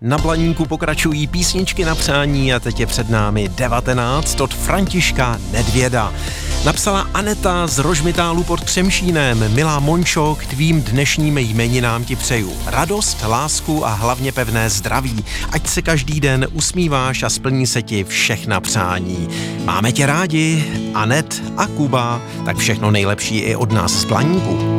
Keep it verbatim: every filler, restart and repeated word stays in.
Na Blaníku pokračují písničky na přání a teď je před námi devatenáct od Františka Nedvěda. Napsala Aneta z Rožmitálu pod Třemšínem. Milá Mončo, k tvým dnešním jmeninám ti přeju radost, lásku a hlavně pevné zdraví. Ať se každý den usmíváš a splní se ti všechna přání. Máme tě rádi, Anet a Kuba, tak všechno nejlepší i od nás z Blaníku.